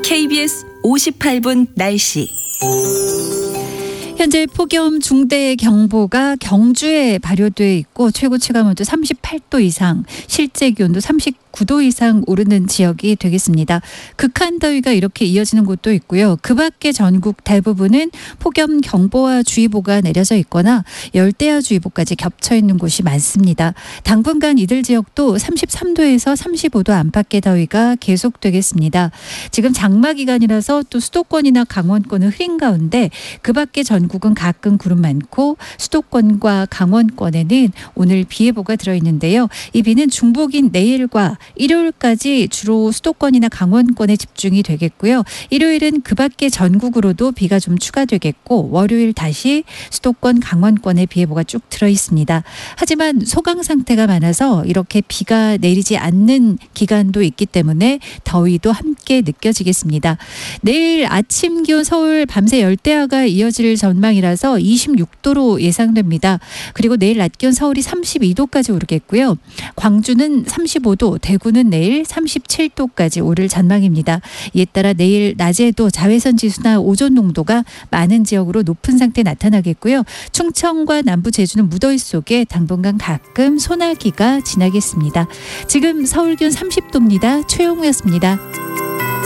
KBS 58분 날씨. 현재 폭염 중대 경보가 경주에 발효돼 있고 최고 체감온도 38도 이상, 실제 기온도 39도 이상 오르는 지역이 되겠습니다. 극한 더위가 이렇게 이어지는 곳도 있고요. 그 밖에 전국 대부분은 폭염 경보와 주의보가 내려져 있거나 열대야 주의보까지 겹쳐 있는 곳이 많습니다. 당분간 이들 지역도 33도에서 35도 안팎의 더위가 계속되겠습니다. 지금 장마 기간이라서 또 수도권이나 강원권은 흐린 가운데 그 밖에 전국은 가끔 구름 많고 수도권과 강원권에는 오늘 비 예보가 들어있는데요. 이 비는 중복인 내일과 일요일까지 주로 수도권이나 강원권에 집중이 되겠고요. 일요일은 그 밖에 전국으로도 비가 좀 추가되겠고 월요일 다시 수도권, 강원권에 비 예보가 쭉 들어있습니다. 하지만 소강 상태가 많아서 이렇게 비가 내리지 않는 기간도 있기 때문에 더위도 함께 느껴지겠습니다. 내일 아침 기온 서울 밤새 열대야가 이어질 전망이라서 26도로 예상됩니다. 그리고 내일 낮 기온 서울이 32도까지 오르겠고요. 광주는 35도, 대구는 내일 37도까지 오를 전망입니다. 이에 따라 내일 낮에도 자외선 지수나 오존 농도가 많은 지역으로 높은 상태 나타나겠고요. 충청과 남부 제주는 무더위 속에 당분간 가끔 소나기가 지나겠습니다. 지금 서울 기온 30도입니다. 최영우였습니다.